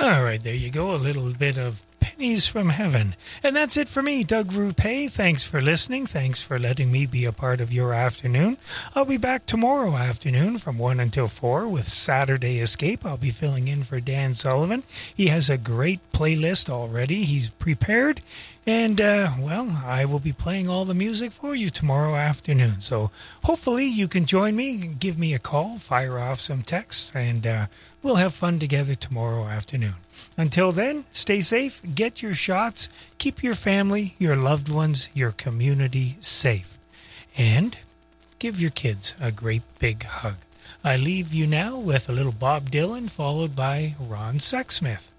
All right, there you go. A little bit of Pennies from Heaven. And that's it for me, Doug Rupe. Thanks for listening. Thanks for letting me be a part of your afternoon. I'll be back tomorrow afternoon from 1 until 4 with Saturday Escape. I'll be filling in for Dan Sullivan. He has a great playlist already. He's prepared. And, I will be playing all the music for you tomorrow afternoon. So hopefully you can join me, give me a call, fire off some texts, and we'll have fun together tomorrow afternoon. Until then, stay safe, get your shots, keep your family, your loved ones, your community safe. And give your kids a great big hug. I leave you now with a little Bob Dylan followed by Ron Sexsmith.